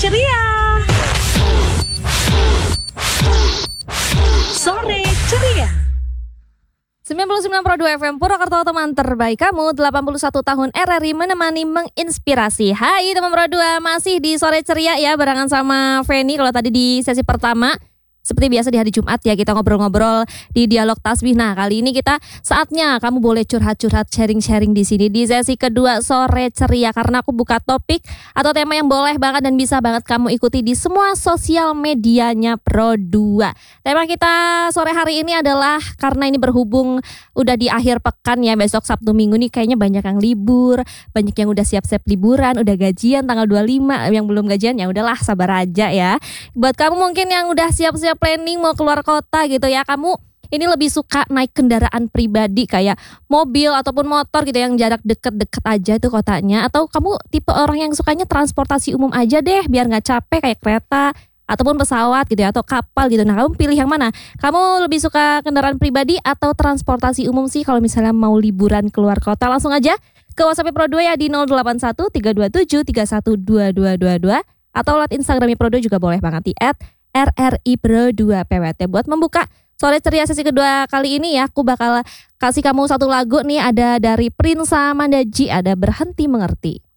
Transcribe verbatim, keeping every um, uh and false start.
ceria. Sore ceria. sembilan puluh sembilan koma dua F M Purwokerto, teman terbaik kamu. Delapan puluh satu tahun R R I menemani menginspirasi. Hai teman Pro dua, masih di Sore Ceria ya, barengan sama Feni. Kalau tadi di sesi pertama, seperti biasa di hari Jumat ya, kita ngobrol-ngobrol di Dialog Tasbih. Nah, kali ini kita saatnya kamu boleh curhat-curhat, sharing-sharing di sini di sesi kedua Sore Ceria, karena aku buka topik atau tema yang boleh banget dan bisa banget kamu ikuti di semua sosial medianya Pro dua. Tema kita sore hari ini adalah, karena ini berhubung udah di akhir pekan ya, besok Sabtu Minggu nih kayaknya banyak yang libur, banyak yang udah siap-siap liburan, udah gajian tanggal dua puluh lima, yang belum gajian ya udahlah sabar aja ya. Buat kamu mungkin yang udah siap-siap planning mau keluar kota gitu ya, kamu ini lebih suka naik kendaraan pribadi kayak mobil ataupun motor gitu yang jarak deket-deket aja itu kotanya, atau kamu tipe orang yang sukanya transportasi umum aja deh biar nggak capek kayak kereta ataupun pesawat gitu ya, atau kapal gitu. Nah, kamu pilih yang mana? Kamu lebih suka kendaraan pribadi atau transportasi umum sih kalau misalnya mau liburan keluar kota? Langsung aja ke WhatsApp Pro dua ya di nol delapan satu tiga dua tujuh tiga satu dua dua dua dua, atau lewat Instagramnya Pro dua juga boleh banget di et R R I Pro dua P W T. Buat membuka Sore Ceria sesi kedua kali ini ya, aku bakal kasih kamu satu lagu nih, ada dari Prinsa Mandaji, ada Berhenti Mengerti.